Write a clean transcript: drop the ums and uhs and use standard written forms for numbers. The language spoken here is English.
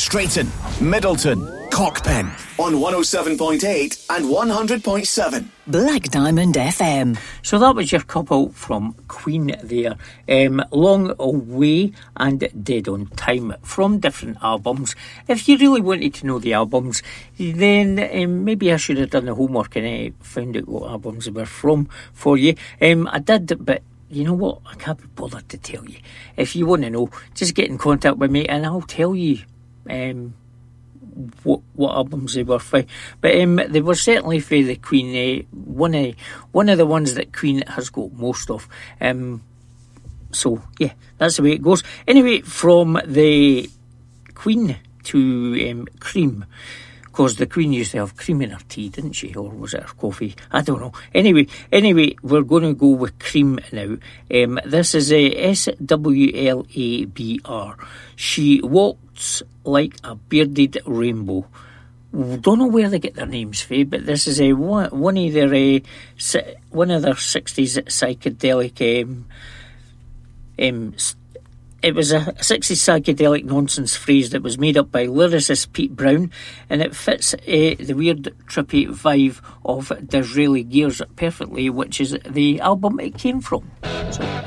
Straighton, Middleton, Cockpen on 107.8 and 100.7. Black Diamond FM. So that was your couple from Queen there. Long Away and Dead on Time from different albums. If you really wanted to know the albums, then maybe I should have done the homework and found out what albums they were from for you. I did, but you know what? I can't be bothered to tell you. If you want to know, just get in contact with me and I'll tell you what albums they were for. But they were certainly for the Queen. One of the ones that Queen has got most of. So yeah, that's the way it goes. Anyway, from the Queen to Cream. Because the Queen used to have cream in her tea, didn't she? Or was it her coffee? I don't know. Anyway, we're going to go with Cream now. This is a SWLABR. She walks like a bearded rainbow. Don't know where they get their names from, but this is one of their 60s psychedelic it was a 60s psychedelic nonsense phrase that was made up by lyricist Pete Brown, and it fits the weird, trippy vibe of Disraeli Gears perfectly, which is the album it came from. So